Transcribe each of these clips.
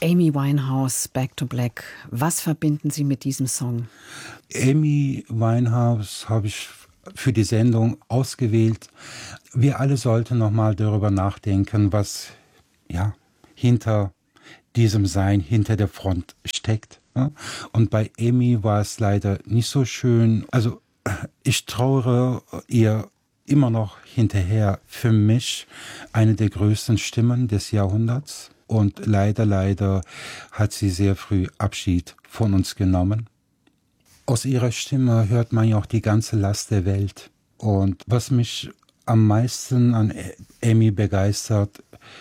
Amy Winehouse, Back to Black. Was verbinden Sie mit diesem Song? Amy Winehouse habe ich für die Sendung ausgewählt. Wir alle sollten nochmal darüber nachdenken, was hinter diesem Sein, hinter der Front steckt. Und bei Amy war es leider nicht so schön. Also ich trauere ihr immer noch hinterher. Für mich eine der größten Stimmen des Jahrhunderts. Und leider hat sie sehr früh Abschied von uns genommen. Aus ihrer Stimme hört man ja auch die ganze Last der Welt. Und was mich am meisten an Amy begeistert,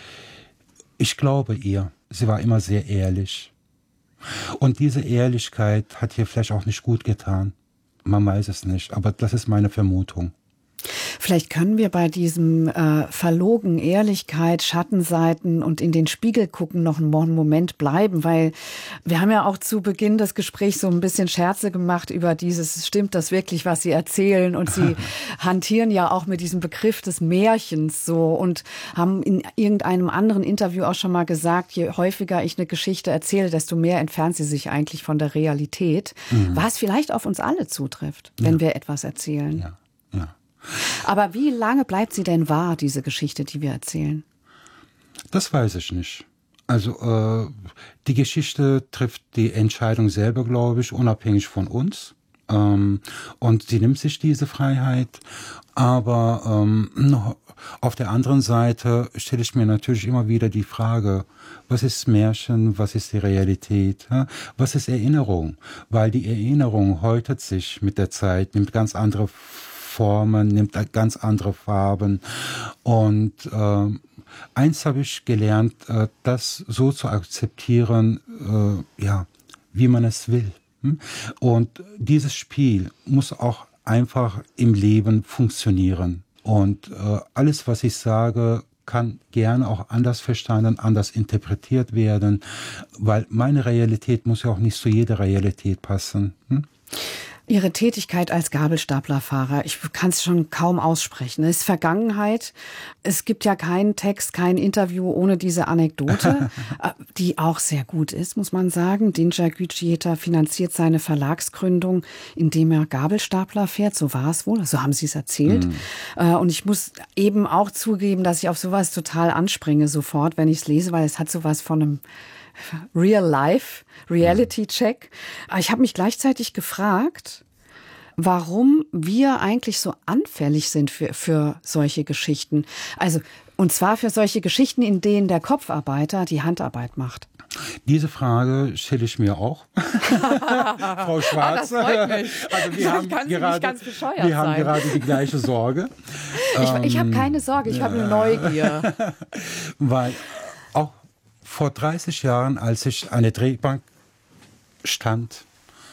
ich glaube ihr. Sie war immer sehr ehrlich. Und diese Ehrlichkeit hat ihr vielleicht auch nicht gut getan. Man weiß es nicht, aber das ist meine Vermutung. Vielleicht können wir bei diesem Verlogen, Ehrlichkeit, Schattenseiten und in den Spiegel gucken noch einen Moment bleiben, weil wir haben ja auch zu Beginn des Gesprächs so ein bisschen Scherze gemacht über dieses, stimmt das wirklich, was Sie erzählen? Und Sie hantieren ja auch mit diesem Begriff des Märchens so und haben in irgendeinem anderen Interview auch schon mal gesagt, je häufiger ich eine Geschichte erzähle, desto mehr entfernt sie sich eigentlich von der Realität, was vielleicht auf uns alle zutrifft, wenn wir etwas erzählen. Ja. Aber wie lange bleibt sie denn wahr, diese Geschichte, die wir erzählen? Das weiß ich nicht. Also die Geschichte trifft die Entscheidung selber, glaube ich, unabhängig von uns. Und sie nimmt sich diese Freiheit. Aber auf der anderen Seite stelle ich mir natürlich immer wieder die Frage, was ist Märchen, was ist die Realität, was ist Erinnerung? Weil die Erinnerung häutet sich mit der Zeit, nimmt ganz andere Formen, nimmt ganz andere Farben. Und eins habe ich gelernt, das so zu akzeptieren, wie man es will. Und dieses Spiel muss auch einfach im Leben funktionieren. Und alles, was ich sage, kann gerne auch anders verstanden, anders interpretiert werden, weil meine Realität muss ja auch nicht zu jeder Realität passen. Ihre Tätigkeit als Gabelstaplerfahrer, ich kann es schon kaum aussprechen. Es ist Vergangenheit. Es gibt ja keinen Text, kein Interview ohne diese Anekdote, die auch sehr gut ist, muss man sagen. Dinja Gücüeta finanziert seine Verlagsgründung, indem er Gabelstapler fährt. So war es wohl, so haben Sie es erzählt. Und ich muss eben auch zugeben, dass ich auf sowas total anspringe sofort, wenn ich es lese, weil es hat sowas von einem Real-Life, Reality-Check. Ich habe mich gleichzeitig gefragt, warum wir eigentlich so anfällig sind für solche Geschichten. Also, und zwar für solche Geschichten, in denen der Kopfarbeiter die Handarbeit macht. Diese Frage stelle ich mir auch. Frau Schwarz. Das freut mich. Also wir haben gerade die gleiche Sorge. Ich habe keine Sorge, ich habe eine Neugier. Weil auch vor 30 Jahren, als ich an der Drehbank stand,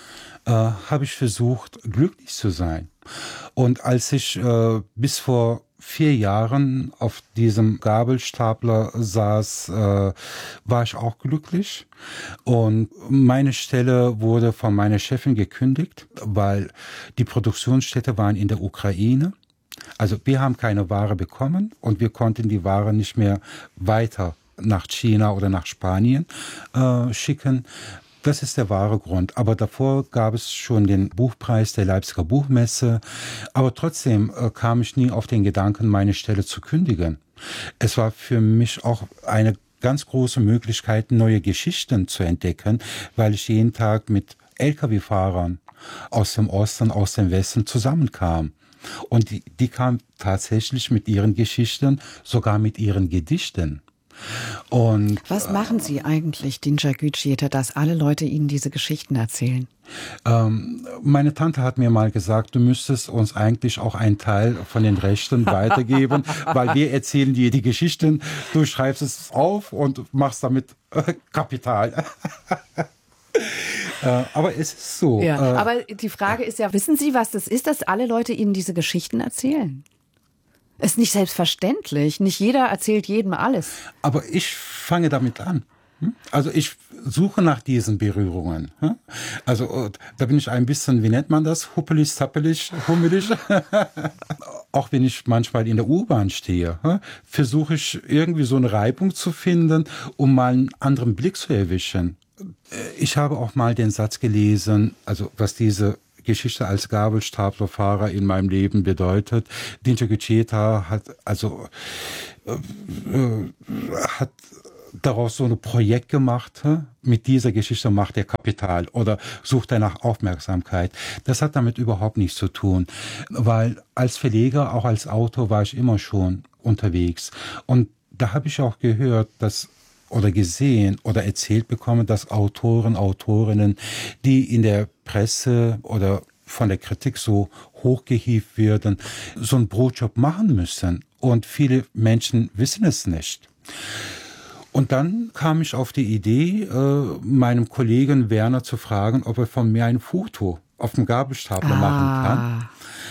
habe ich versucht, glücklich zu sein. Und als ich bis vor 4 Jahren auf diesem Gabelstapler saß, war ich auch glücklich. Und meine Stelle wurde von meiner Chefin gekündigt, weil die Produktionsstätte waren in der Ukraine. Also wir haben keine Ware bekommen und wir konnten die Ware nicht mehr weiter nach China oder nach Spanien schicken. Das ist der wahre Grund. Aber davor gab es schon den Buchpreis der Leipziger Buchmesse. Aber trotzdem kam ich nie auf den Gedanken, meine Stelle zu kündigen. Es war für mich auch eine ganz große Möglichkeit, neue Geschichten zu entdecken, weil ich jeden Tag mit Lkw-Fahrern aus dem Osten, aus dem Westen zusammenkam. Und die kamen tatsächlich mit ihren Geschichten, sogar mit ihren Gedichten. Und was machen Sie eigentlich, Dinja Gücüeta, dass alle Leute Ihnen diese Geschichten erzählen? Meine Tante hat mir mal gesagt, du müsstest uns eigentlich auch einen Teil von den Rechten weitergeben, weil wir erzählen dir die Geschichten, du schreibst es auf und machst damit Kapital. Aber es ist so. Ja, aber die Frage ist ja, wissen Sie, was das ist, dass alle Leute Ihnen diese Geschichten erzählen? Ist nicht selbstverständlich. Nicht jeder erzählt jedem alles. Aber ich fange damit an. Also ich suche nach diesen Berührungen. Also da bin ich ein bisschen, wie nennt man das? Huppelig, zappelig, hummelig. auch wenn ich manchmal in der U-Bahn stehe, versuche ich irgendwie so eine Reibung zu finden, um mal einen anderen Blick zu erwischen. Ich habe auch mal den Satz gelesen, also was diese Geschichte als Gabelstaplerfahrer in meinem Leben bedeutet. Dinja Guccietta hat daraus so ein Projekt gemacht. Mit dieser Geschichte macht er Kapital oder sucht er nach Aufmerksamkeit. Das hat damit überhaupt nichts zu tun, weil als Verleger, auch als Autor war ich immer schon unterwegs. Und da habe ich auch gehört, dass oder gesehen oder erzählt bekommen, dass Autoren, Autorinnen, die in der Presse oder von der Kritik so hochgehievt werden, so einen Brotjob machen müssen. Und viele Menschen wissen es nicht. Und dann kam ich auf die Idee, meinem Kollegen Werner zu fragen, ob er von mir ein Foto auf dem Gabelstapler machen kann.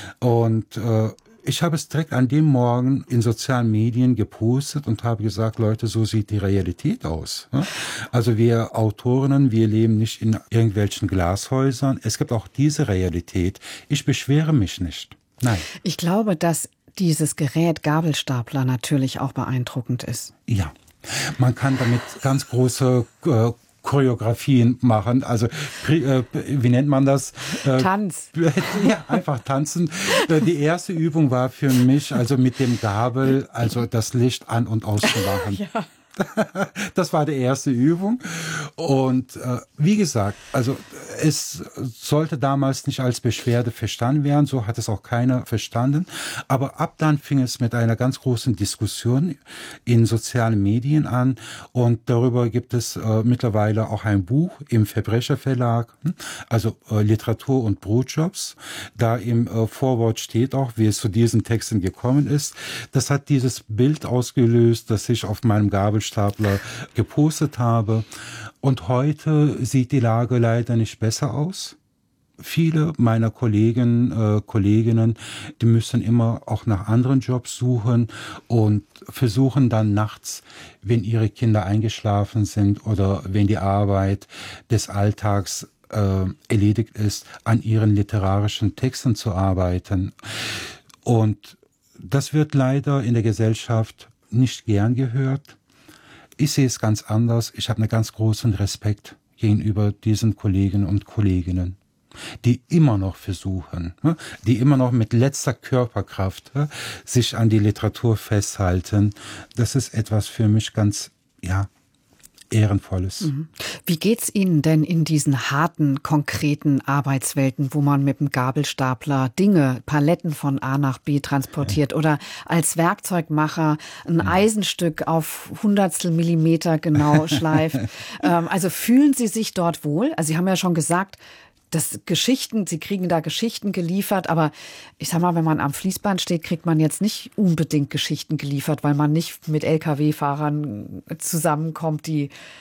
Und ich habe es direkt an dem Morgen in sozialen Medien gepostet und habe gesagt, Leute, so sieht die Realität aus. Also wir Autorinnen, wir leben nicht in irgendwelchen Glashäusern. Es gibt auch diese Realität. Ich beschwere mich nicht. Nein. Ich glaube, dass dieses Gerät Gabelstapler natürlich auch beeindruckend ist. Ja, man kann damit ganz große Choreografien machen, also wie nennt man das? Tanz. Ja, einfach tanzen. Die erste Übung war für mich, also mit dem Gabel, also das Licht an- und auszumachen. Ja. Das war die erste Übung. Und wie gesagt, also es sollte damals nicht als Beschwerde verstanden werden, so hat es auch keiner verstanden. Aber ab dann fing es mit einer ganz großen Diskussion in sozialen Medien an. Und darüber gibt es mittlerweile auch ein Buch im Verbrecherverlag, also Literatur und Brotjobs. Da im Vorwort steht auch, wie es zu diesen Texten gekommen ist. Das hat dieses Bild ausgelöst, das ich auf meinem Gabelstapler gepostet habe. Und heute sieht die Lage leider nicht besser aus. Viele meiner Kolleginnen, die müssen immer auch nach anderen Jobs suchen und versuchen dann nachts, wenn ihre Kinder eingeschlafen sind oder wenn die Arbeit des Alltags erledigt ist, an ihren literarischen Texten zu arbeiten. Und das wird leider in der Gesellschaft nicht gern gehört. Ich sehe es ganz anders. Ich habe einen ganz großen Respekt gegenüber diesen Kollegen und Kolleginnen, die immer noch versuchen, die immer noch mit letzter Körperkraft sich an die Literatur festhalten. Das ist etwas für mich ganz, Ehrenvolles. Wie geht's Ihnen denn in diesen harten, konkreten Arbeitswelten, wo man mit dem Gabelstapler Dinge, Paletten von A nach B transportiert oder als Werkzeugmacher ein Eisenstück auf Hundertstel Millimeter genau schleift? Also fühlen Sie sich dort wohl? Also Sie haben ja schon gesagt, Sie kriegen da Geschichten geliefert, aber ich sag mal, wenn man am Fließband steht, kriegt man jetzt nicht unbedingt Geschichten geliefert, weil man nicht mit Lkw-Fahrern zusammenkommt,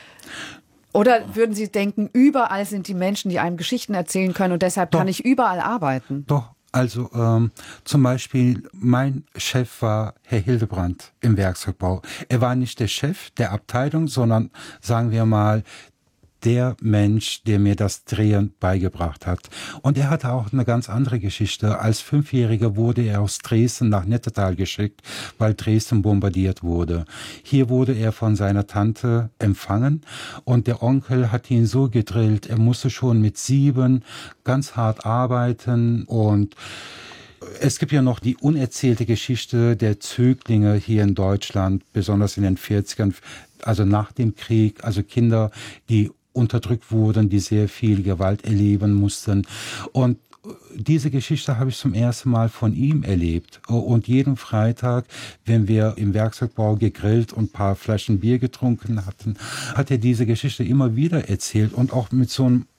oder würden Sie denken, überall sind die Menschen, die einem Geschichten erzählen können und deshalb kann ich überall arbeiten? Doch, also zum Beispiel mein Chef war Herr Hildebrandt im Werkzeugbau. Er war nicht der Chef der Abteilung, sondern sagen wir mal, der Mensch, der mir das Drehen beigebracht hat. Und er hatte auch eine ganz andere Geschichte. Als 5-Jähriger wurde er aus Dresden nach Nettetal geschickt, weil Dresden bombardiert wurde. Hier wurde er von seiner Tante empfangen und der Onkel hat ihn so gedrillt, er musste schon mit 7 ganz hart arbeiten. Und es gibt ja noch die unerzählte Geschichte der Zöglinge hier in Deutschland, besonders in den 40ern, also nach dem Krieg, also Kinder, die unterdrückt wurden, die sehr viel Gewalt erleben mussten. Und diese Geschichte habe ich zum ersten Mal von ihm erlebt. Und jeden Freitag, wenn wir im Werkzeugbau gegrillt und ein paar Flaschen Bier getrunken hatten, hat er diese Geschichte immer wieder erzählt und auch mit so einem,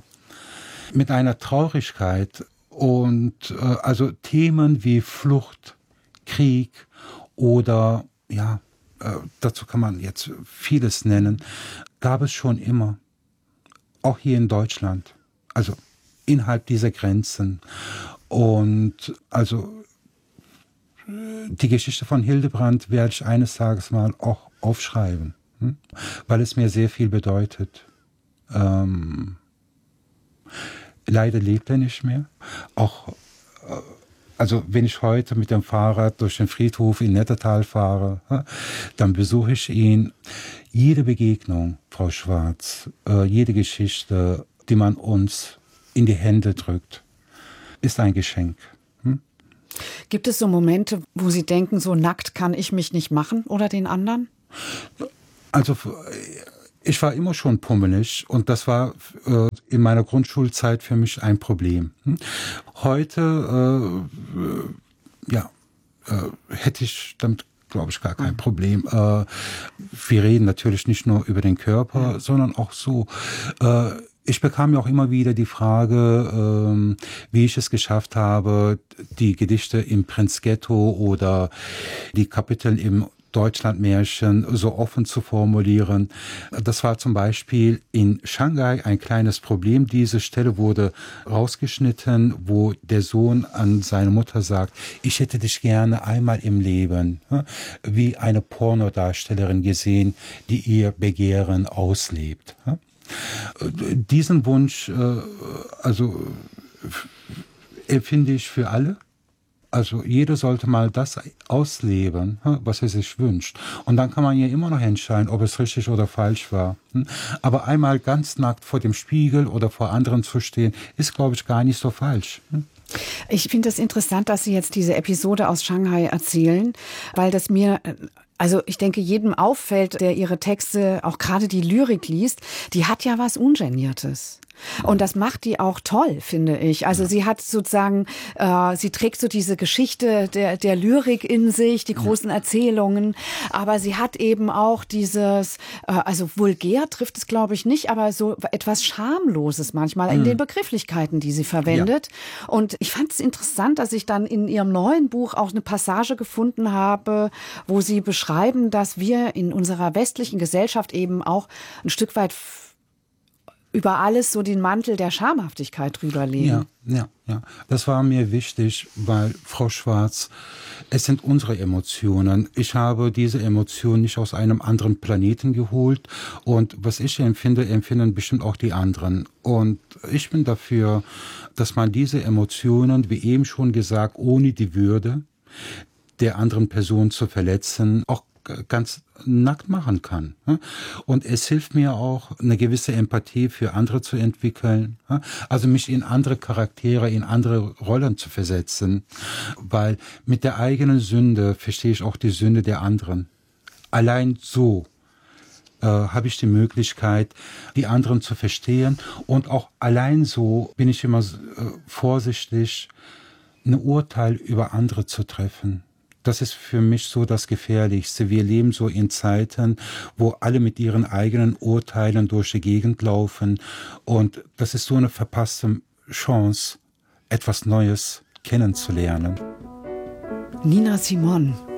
mit einer Traurigkeit. Und also Themen wie Flucht, Krieg oder dazu kann man jetzt vieles nennen, gab es schon immer. Auch hier in Deutschland. Also innerhalb dieser Grenzen. Und also die Geschichte von Hildebrandt werde ich eines Tages mal auch aufschreiben. Weil es mir sehr viel bedeutet. Leider lebt er nicht mehr. Auch Also wenn ich heute mit dem Fahrrad durch den Friedhof in Nettetal fahre, dann besuche ich ihn. Jede Begegnung, Frau Schwarz, jede Geschichte, die man uns in die Hände drückt, ist ein Geschenk. Gibt es so Momente, wo Sie denken, so nackt kann ich mich nicht machen oder den anderen? Also ich war immer schon pummelig und das war in meiner Grundschulzeit für mich ein Problem. Heute hätte ich damit, glaube ich, gar kein Problem. Wir reden natürlich nicht nur über den Körper, sondern auch so. Ich bekam ja auch immer wieder die Frage, wie ich es geschafft habe, die Gedichte im Prinzghetto oder die Kapitel im Deutschlandmärchen so offen zu formulieren. Das war zum Beispiel in Shanghai ein kleines Problem. Diese Stelle wurde rausgeschnitten, wo der Sohn an seine Mutter sagt, ich hätte dich gerne einmal im Leben wie eine Pornodarstellerin gesehen, die ihr Begehren auslebt. Diesen Wunsch empfinde ich für alle. Also jeder sollte mal das ausleben, was er sich wünscht. Und dann kann man ja immer noch entscheiden, ob es richtig oder falsch war. Aber einmal ganz nackt vor dem Spiegel oder vor anderen zu stehen, ist, glaube ich, gar nicht so falsch. Ich finde es interessant, dass Sie jetzt diese Episode aus Shanghai erzählen, weil das mir... Also ich denke, jedem auffällt, der ihre Texte, auch gerade die Lyrik liest, die hat ja was Ungeniertes. Und das macht die auch toll, finde ich. Also sie hat sozusagen, sie trägt so diese Geschichte der Lyrik in sich, die großen Erzählungen. Aber sie hat eben auch dieses, also vulgär trifft es, glaube ich, nicht, aber so etwas Schamloses manchmal in den Begrifflichkeiten, die sie verwendet. Ja. Und ich fand es interessant, dass ich dann in ihrem neuen Buch auch eine Passage gefunden habe, wo sie beschreiben, dass wir in unserer westlichen Gesellschaft eben auch ein Stück weit über alles so den Mantel der Schamhaftigkeit drüberlegen. Ja. Das war mir wichtig, weil, Frau Schwarz, es sind unsere Emotionen. Ich habe diese Emotionen nicht aus einem anderen Planeten geholt. Und was ich empfinde, empfinden bestimmt auch die anderen. Und ich bin dafür, dass man diese Emotionen, wie eben schon gesagt, ohne die Würde der anderen Person zu verletzen, auch ganz nackt machen kann. Und es hilft mir auch, eine gewisse Empathie für andere zu entwickeln. Also mich in andere Charaktere, in andere Rollen zu versetzen. Weil mit der eigenen Sünde verstehe ich auch die Sünde der anderen. Allein so habe ich die Möglichkeit, die anderen zu verstehen. Und auch allein so bin ich immer vorsichtig, ein Urteil über andere zu treffen. Das ist für mich so das Gefährlichste. Wir leben so in Zeiten, wo alle mit ihren eigenen Urteilen durch die Gegend laufen. Und das ist so eine verpasste Chance, etwas Neues kennenzulernen. Nina Simon.